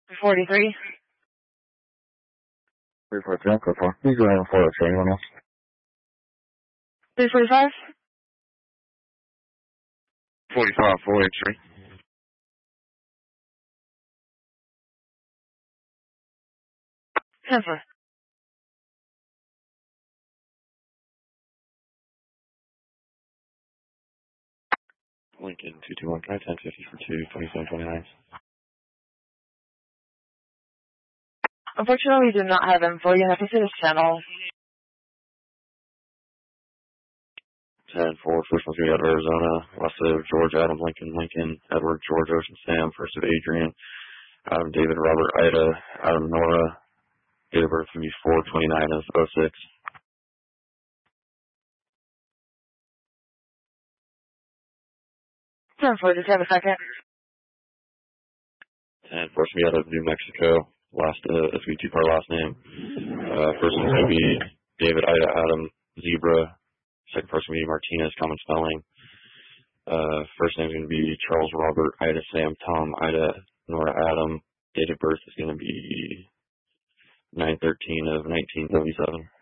43. 343, go for. You go ahead and follow it. Anyone else? 345. 45, 483. 10-4. Lincoln 221, try 1050 for 22729. Unfortunately, we do not have info. You have to see this channel. 10-4, first one's going to be out of Arizona, last of George, Adam, Lincoln, Edward, George, Ocean, Sam, first of Adrian, Adam, David, Robert, Ida, Adam, Nora, date of birth going to be 4/29 of 06. 10-4, just have a second. 10-4, going to be out of New Mexico, last, it's going to be two-part last name. First one's going to be David, Ida, Adam, Zebra. Second person going to be Martinez, common spelling. First name's going to be Charles, Robert, Ida, Sam, Tom, Ida, Nora, Adam. Date of birth is going to be 9/13 of 1977.